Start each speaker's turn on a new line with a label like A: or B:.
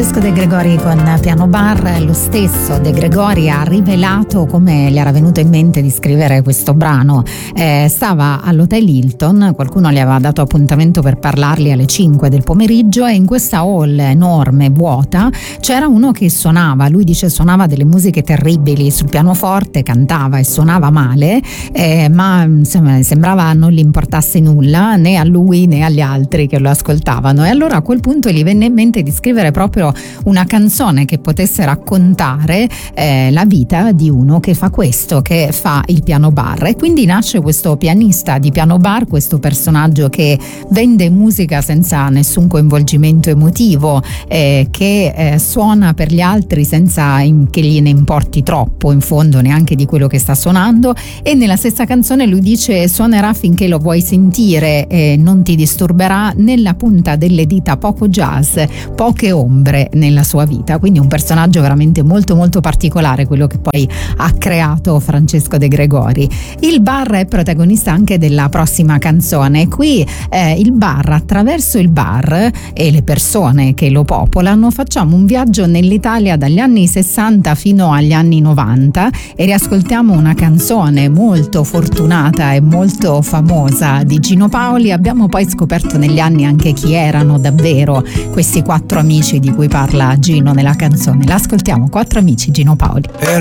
A: Francesco De Gregori con Piano Bar. Lo stesso De Gregori ha rivelato come gli era venuto in mente di scrivere questo brano. Stava all'Hotel Hilton, qualcuno gli aveva dato appuntamento per parlargli alle 5 del pomeriggio e in questa hall enorme, vuota, c'era uno che suonava. Lui dice suonava delle musiche terribili sul pianoforte, cantava e suonava male, ma insomma, sembrava non gli importasse nulla né a lui né agli altri che lo ascoltavano. E allora a quel punto gli venne in mente di scrivere proprio una canzone che potesse raccontare la vita di uno che fa questo, che fa il piano bar. E quindi nasce questo pianista di piano bar, questo personaggio che vende musica senza nessun coinvolgimento emotivo, che suona per gli altri senza che gliene importi troppo in fondo neanche di quello che sta suonando. E nella stessa canzone lui dice suonerà finché lo vuoi sentire, non ti disturberà, nella punta delle dita poco jazz, poche ombre nella sua vita. Quindi un personaggio veramente molto molto particolare, quello che poi ha creato Francesco De Gregori. Il bar è protagonista anche della prossima canzone. Qui il bar, attraverso il bar e le persone che lo popolano, facciamo un viaggio nell'Italia dagli anni 60 fino agli anni 90 e riascoltiamo una canzone molto fortunata e molto famosa di Gino Paoli. Abbiamo poi scoperto negli anni anche chi erano davvero questi quattro amici di cui parla Gino nella canzone. L'ascoltiamo, Quattro amici, Gino Paoli.